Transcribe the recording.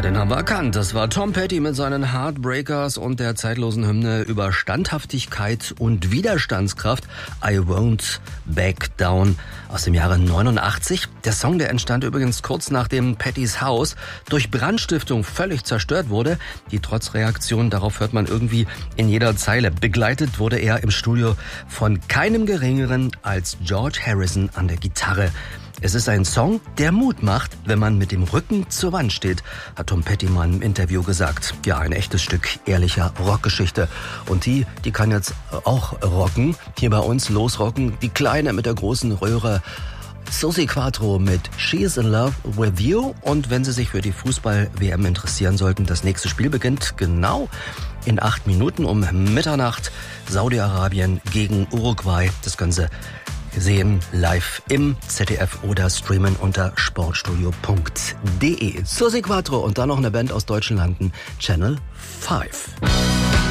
Ja, den haben wir erkannt. Das war Tom Petty mit seinen Heartbreakers und der zeitlosen Hymne über Standhaftigkeit und Widerstandskraft. I Won't Back Down aus dem Jahre 89. Der Song, der entstand übrigens kurz nachdem Pettys Haus durch Brandstiftung völlig zerstört wurde. Die Trotzreaktion, darauf hört man irgendwie in jeder Zeile. Begleitet wurde er im Studio von keinem Geringeren als George Harrison an der Gitarre. Es ist ein Song, der Mut macht, wenn man mit dem Rücken zur Wand steht, hat Tom Petty mal im Interview gesagt. Ja, ein echtes Stück ehrlicher Rockgeschichte. Und die kann jetzt auch rocken, hier bei uns losrocken. Die Kleine mit der großen Röhre, Suzi Quatro mit She's in Love with You. Und wenn Sie sich für die Fußball-WM interessieren sollten, das nächste Spiel beginnt genau in 8 Minuten um Mitternacht. Saudi-Arabien gegen Uruguay. Das Ganze sehen live im ZDF oder streamen unter sportstudio.de. Suzi Quatro und dann noch eine Band aus deutschen Landen, Channel 5.